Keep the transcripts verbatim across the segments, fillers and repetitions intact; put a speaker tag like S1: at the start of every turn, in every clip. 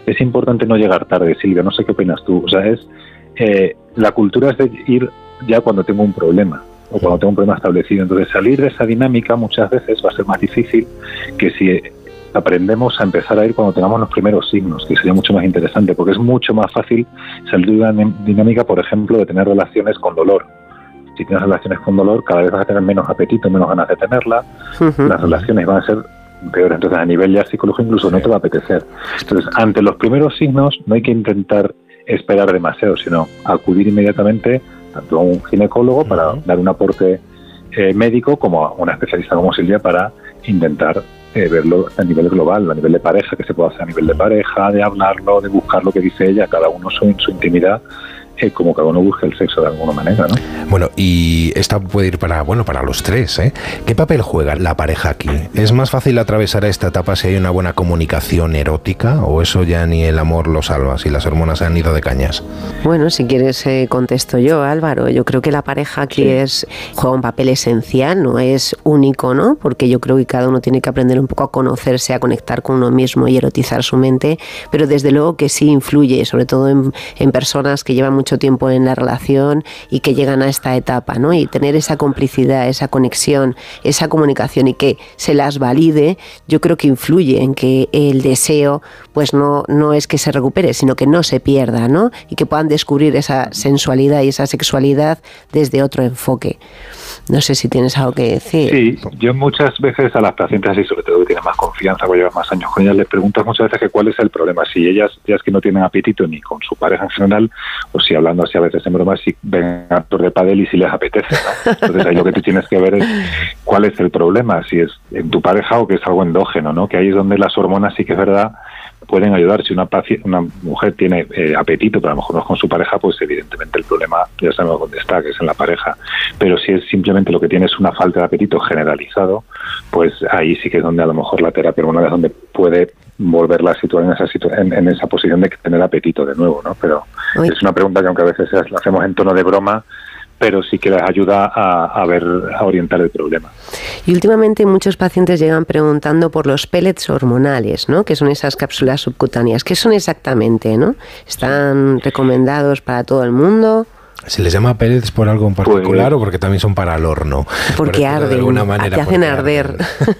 S1: es importante no llegar tarde, Silvia, no sé qué opinas tú. O sea, es eh, la cultura es de ir ya cuando tengo un problema, o cuando tengo un problema establecido. Entonces, salir de esa dinámica muchas veces va a ser más difícil que si aprendemos a empezar a ir cuando tengamos los primeros signos, que sería mucho más interesante, porque es mucho más fácil salir de una dinámica, por ejemplo, de tener relaciones con dolor. Si tienes relaciones con dolor, cada vez vas a tener menos apetito, menos ganas de tenerla, uh-huh. Las relaciones van a ser peores, entonces a nivel ya psicológico incluso no te va a apetecer. Entonces, ante los primeros signos no hay que intentar esperar demasiado, sino acudir inmediatamente tanto a un ginecólogo para uh-huh. dar un aporte eh, médico, como a una especialista como Silvia para intentar eh, verlo a nivel global, a nivel de pareja, que se puede hacer a nivel de pareja, de hablarlo, de buscar lo que dice ella, cada uno su, su intimidad, eh, como cada uno busque el sexo de alguna manera, ¿no?
S2: Bueno, y esta puede ir para, bueno, para los tres, ¿eh? ¿Qué papel juega la pareja aquí? ¿Es más fácil atravesar esta etapa si hay una buena comunicación erótica, o eso ya ni el amor lo salva, si las hormonas se han ido de cañas?
S3: Bueno, si quieres eh, contesto yo, Álvaro. Yo creo que la pareja aquí sí. es juega un papel esencial, no es único, ¿no? Porque yo creo que cada uno tiene que aprender un poco a conocerse, a conectar con uno mismo y erotizar su mente, pero desde luego que sí influye, sobre todo en, en personas que llevan mucho tiempo en la relación y que llegan a esta etapa, ¿no? Y tener esa complicidad, esa conexión, esa comunicación y que se las valide, yo creo que influye en que el deseo pues no, no es que se recupere, sino que no se pierda, ¿no? Y que puedan descubrir esa sensualidad y esa sexualidad desde otro enfoque. No sé si tienes algo que decir.
S1: Sí, yo muchas veces a las pacientes, y sobre todo que tienen más confianza, que llevan más años con ellas, les pregunto muchas veces que cuál es el problema. Si ellas ya es que no tienen apetito ni con su pareja en general, o si hablando así a veces en broma, si ven actor de pádel y si les apetece, ¿no? Entonces ahí lo que tú tienes que ver es cuál es el problema, si es en tu pareja o que es algo endógeno, ¿no? Que ahí es donde las hormonas sí que es verdad pueden ayudar. Si una paci- una mujer tiene eh, apetito, pero a lo mejor no es con su pareja, pues evidentemente el problema ya sabemos dónde está, que es en la pareja. Pero si es simplemente lo que tiene es una falta de apetito generalizado, pues ahí sí que es donde a lo mejor la terapia hormonal es donde puede volverla a situar en esa situa- en, en esa posición de tener apetito de nuevo, ¿no? Pero Uy. es una pregunta que aunque a veces la hacemos en tono de broma, pero sí que les ayuda a, a ver, a orientar el problema.
S3: Y últimamente muchos pacientes llegan preguntando por los pellets hormonales, ¿no? Que son esas cápsulas subcutáneas. ¿Qué son exactamente, no? ¿Están recomendados para todo el mundo?
S2: ¿Se les llama pellets por algo en particular pues, o porque también son para el horno?
S3: Porque arden, de alguna manera, te hacen arder.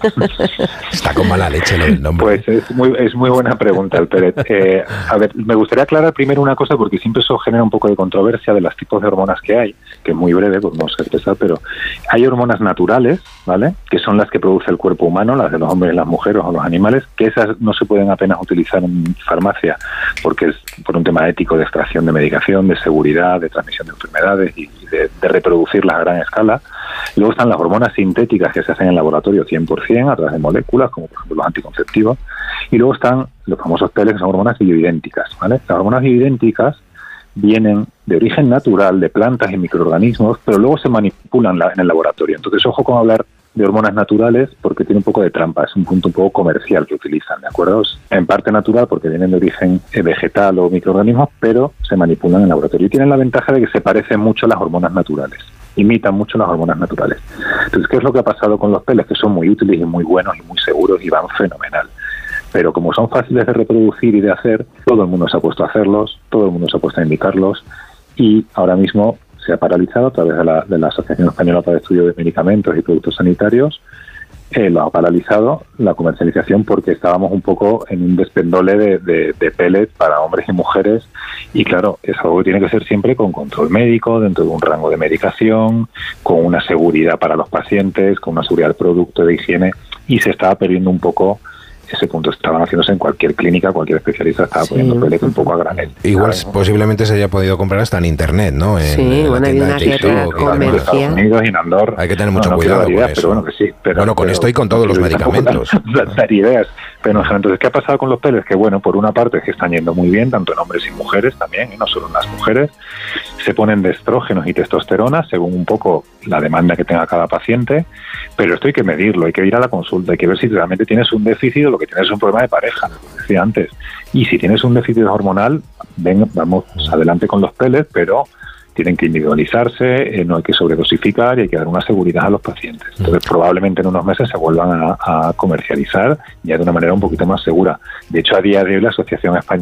S2: Está con mala leche lo del nombre.
S1: Pues es muy es muy buena pregunta el pellet. Eh, a ver, me gustaría aclarar primero una cosa, porque siempre eso genera un poco de controversia de los tipos de hormonas que hay, que es muy breve, pues no sé expresar, pero hay hormonas naturales, ¿vale? Que son las que produce el cuerpo humano, las de los hombres, las mujeres o los animales, que esas no se pueden apenas utilizar en farmacia, porque es por un tema ético de extracción de medicación, de seguridad, de transmisión de enfermedades y de, de reproducirlas a gran escala. Luego están las hormonas sintéticas que se hacen en laboratorio cien por ciento a través de moléculas, como por ejemplo los anticonceptivos, y luego están los famosos pellets, que son hormonas bioidénticas, ¿vale? Las hormonas bioidénticas vienen de origen natural de plantas y microorganismos, pero luego se manipulan la, en el laboratorio. Entonces, ojo con hablar de hormonas naturales, porque tiene un poco de trampa, es un punto un poco comercial que utilizan, ¿de acuerdo? En parte natural porque vienen de origen vegetal o microorganismos, pero se manipulan en el laboratorio. Y tienen la ventaja de que se parecen mucho a las hormonas naturales, imitan mucho las hormonas naturales. Entonces, ¿qué es lo que ha pasado con los pellets? Que son muy útiles y muy buenos y muy seguros y van fenomenal. Pero como son fáciles de reproducir y de hacer, todo el mundo se ha puesto a hacerlos, todo el mundo se ha puesto a indicarlos, y ahora mismo se ha paralizado a través de la, de la Asociación Española para el Estudio de Medicamentos y Productos Sanitarios. Eh, lo ha paralizado la comercialización porque estábamos un poco en un despendole de, de, de pellets para hombres y mujeres, y claro, es algo que tiene que ser siempre con control médico, dentro de un rango de medicación, con una seguridad para los pacientes, con una seguridad del producto, de higiene, y se estaba perdiendo un poco ese punto. Estaban haciéndose en cualquier clínica, cualquier especialista estaba sí. poniendo pellets un poco a granel.
S2: Igual ¿sabes? Posiblemente se haya podido comprar hasta en internet, ¿no? En,
S3: sí,
S2: en
S3: bueno, hay una guerra comercial.
S1: En Estados Unidos y en Andorra.
S2: Hay que tener mucho
S1: no, no
S2: cuidado
S1: ideas,
S2: con eso.
S1: Pero bueno, que sí, pero,
S2: bueno, con
S1: pero,
S2: esto y con todos los medicamentos.
S1: Dar, dar ideas. Pero entonces, ¿qué ha pasado con los pellets? Que bueno, por una parte es que están yendo muy bien, tanto en hombres y mujeres también, y no solo en las mujeres. Se ponen de estrógenos y testosterona según un poco la demanda que tenga cada paciente, pero esto hay que medirlo, hay que ir a la consulta, hay que ver si realmente tienes un déficit o lo que tienes es un problema de pareja, como decía antes. Y si tienes un déficit hormonal, ven, vamos adelante con los pellets, pero tienen que individualizarse, eh, no hay que sobredosificar y hay que dar una seguridad a los pacientes. Entonces, probablemente en unos meses se vuelvan a, a comercializar ya de una manera un poquito más segura. De hecho, a día de hoy la Asociación Española